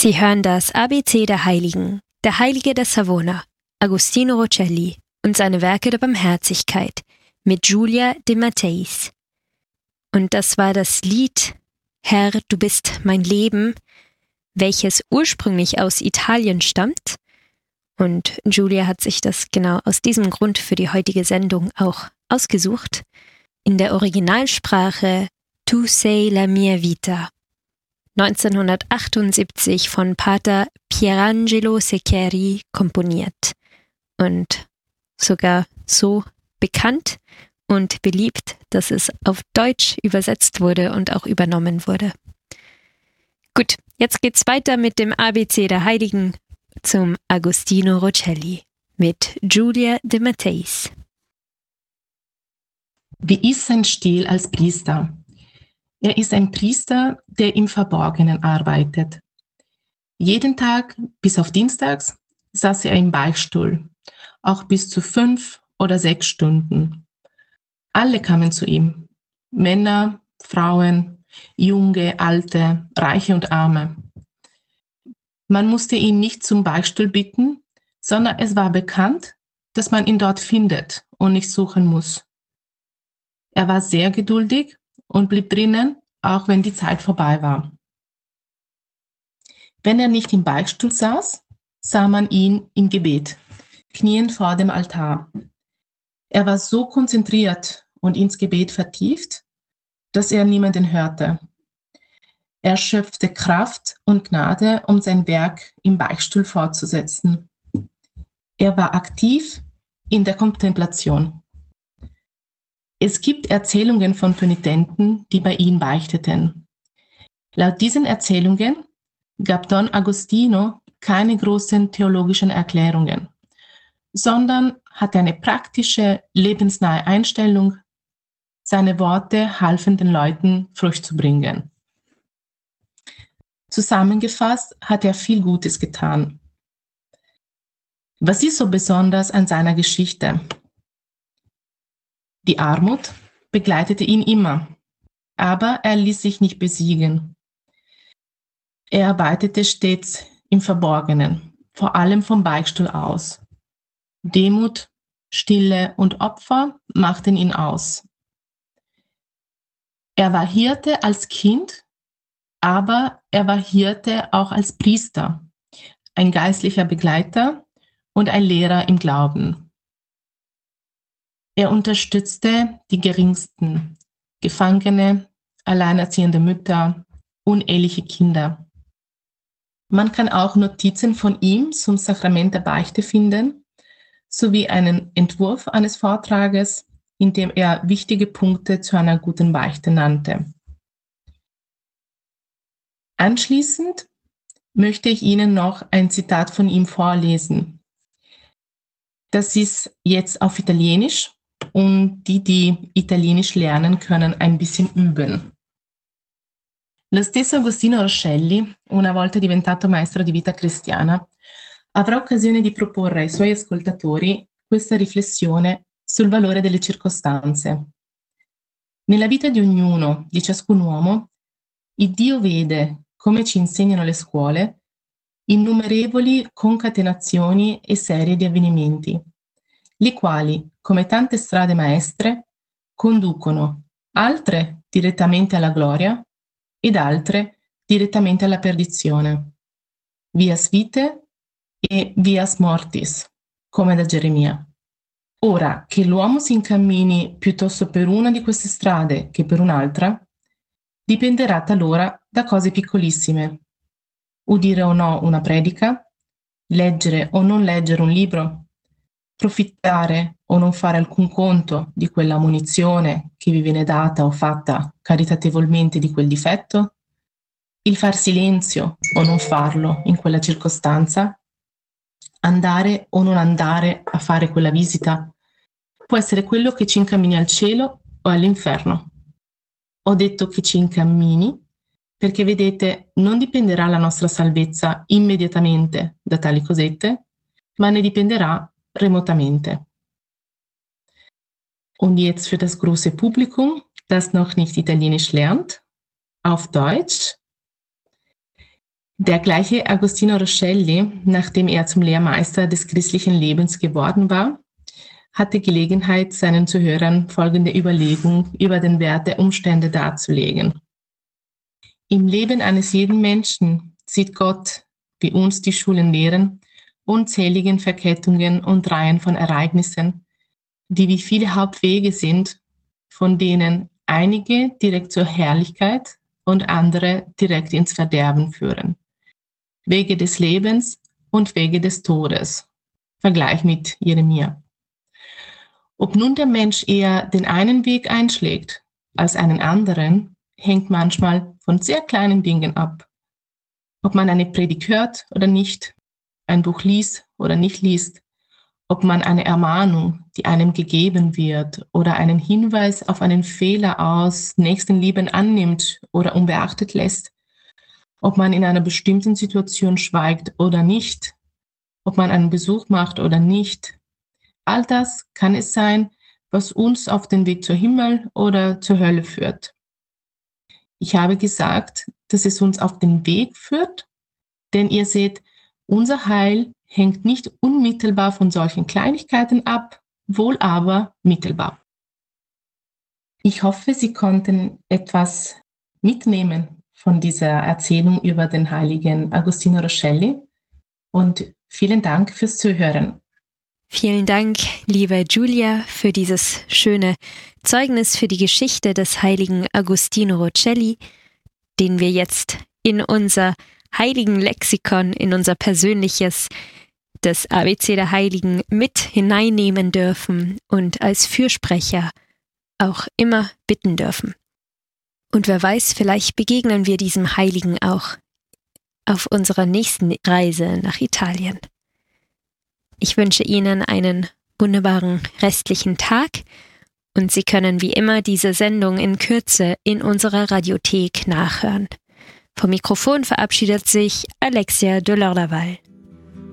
Sie hören das ABC der Heiligen, der Heilige der Savona, Agostino Roccelli und seine Werke der Barmherzigkeit mit Giulia De Matteis. Und das war das Lied Herr, du bist mein Leben, welches ursprünglich aus Italien stammt. Und Giulia hat sich das genau aus diesem Grund für die heutige Sendung auch ausgesucht. In der Originalsprache Tu sei la mia vita. 1978 von Pater Pierangelo Seccheri komponiert und sogar so bekannt und beliebt, dass es auf Deutsch übersetzt wurde und auch übernommen wurde. Gut, jetzt geht's weiter mit dem ABC der Heiligen zum Agostino Roccelli mit Giulia De Matteis. Wie ist sein Stil als Priester? Er ist ein Priester, der im Verborgenen arbeitet. Jeden Tag, bis auf Dienstags, saß er im Beichtstuhl, auch bis zu 5 oder 6 Stunden. Alle kamen zu ihm, Männer, Frauen, Junge, Alte, Reiche und Arme. Man musste ihn nicht zum Beichtstuhl bitten, sondern es war bekannt, dass man ihn dort findet und nicht suchen muss. Er war sehr geduldig und blieb drinnen, auch wenn die Zeit vorbei war. Wenn er nicht im Beichtstuhl saß, sah man ihn im Gebet, kniend vor dem Altar. Er war so konzentriert und ins Gebet vertieft, dass er niemanden hörte. Er schöpfte Kraft und Gnade, um sein Werk im Beichtstuhl fortzusetzen. Er war aktiv in der Kontemplation. Es gibt Erzählungen von Penitenten, die bei ihm beichteten. Laut diesen Erzählungen gab Don Agostino keine großen theologischen Erklärungen, sondern hatte eine praktische, lebensnahe Einstellung. Seine Worte halfen den Leuten, Frucht zu bringen. Zusammengefasst hat er viel Gutes getan. Was ist so besonders an seiner Geschichte? Die Armut begleitete ihn immer, aber er ließ sich nicht besiegen. Er arbeitete stets im Verborgenen, vor allem vom Beichtstuhl aus. Demut, Stille und Opfer machten ihn aus. Er war Hirte als Kind, aber er war Hirte auch als Priester, ein geistlicher Begleiter und ein Lehrer im Glauben. Er unterstützte die Geringsten, Gefangene, alleinerziehende Mütter, uneheliche Kinder. Man kann auch Notizen von ihm zum Sakrament der Beichte finden, sowie einen Entwurf eines Vortrages, in dem er wichtige Punkte zu einer guten Beichte nannte. Anschließend möchte ich Ihnen noch ein Zitat von ihm vorlesen. Das ist jetzt auf Italienisch und die Italienisch lernen, können ein bisschen üben. Lo stesso Agostino Roccelli, una volta diventato maestro di vita cristiana, avrà occasione di proporre ai suoi ascoltatori questa riflessione sul valore delle circostanze. Nella vita di ognuno, di ciascun uomo, il Dio vede, come ci insegnano le scuole, innumerevoli concatenazioni e serie di avvenimenti, le quali, come tante strade maestre, conducono altre direttamente alla gloria ed altre direttamente alla perdizione. Vias vitae e vias mortis, come da Geremia. Ora, che l'uomo si incammini piuttosto per una di queste strade che per un'altra, dipenderà talora da cose piccolissime. Udire o no una predica, leggere o non leggere un libro, profittare o non fare alcun conto di quella munizione che vi viene data o fatta caritatevolmente di quel difetto, il far silenzio o non farlo in quella circostanza, andare o non andare a fare quella visita, può essere quello che ci incammini al cielo o all'inferno. Ho detto che ci incammini perché, vedete, non dipenderà la nostra salvezza immediatamente da tali cosette, ma ne dipenderà remotamente. Und jetzt für das große Publikum, das noch nicht Italienisch lernt, auf Deutsch. Der gleiche Agostino Roscelli, nachdem er zum Lehrmeister des christlichen Lebens geworden war, hatte Gelegenheit, seinen Zuhörern folgende Überlegung über den Wert der Umstände darzulegen. Im Leben eines jeden Menschen sieht Gott, wie uns die Schulen lehren, unzähligen Verkettungen und Reihen von Ereignissen, die wie viele Hauptwege sind, von denen einige direkt zur Herrlichkeit und andere direkt ins Verderben führen. Wege des Lebens und Wege des Todes. Vergleich mit Jeremia. Ob nun der Mensch eher den einen Weg einschlägt als einen anderen, hängt manchmal von sehr kleinen Dingen ab. Ob man eine Predigt hört oder nicht, ein Buch liest oder nicht liest, ob man eine Ermahnung, die einem gegeben wird, oder einen Hinweis auf einen Fehler aus Nächstenliebe annimmt oder unbeachtet lässt, ob man in einer bestimmten Situation schweigt oder nicht, ob man einen Besuch macht oder nicht. All das kann es sein, was uns auf den Weg zur Himmel oder zur Hölle führt. Ich habe gesagt, dass es uns auf den Weg führt, denn ihr seht, unser Heil hängt nicht unmittelbar von solchen Kleinigkeiten ab, wohl aber mittelbar. Ich hoffe, Sie konnten etwas mitnehmen von dieser Erzählung über den heiligen Agostino Roscelli und vielen Dank fürs Zuhören. Vielen Dank, liebe Giulia, für dieses schöne Zeugnis für die Geschichte des heiligen Agostino Roscelli, den wir jetzt in unser heiligen Lexikon, in unser persönliches, das ABC der Heiligen mit hineinnehmen dürfen und als Fürsprecher auch immer bitten dürfen. Und wer weiß, vielleicht begegnen wir diesem Heiligen auch auf unserer nächsten Reise nach Italien. Ich wünsche Ihnen einen wunderbaren restlichen Tag und Sie können wie immer diese Sendung in Kürze in unserer Radiothek nachhören. Vom Mikrofon verabschiedet sich Alexia de Lordaval.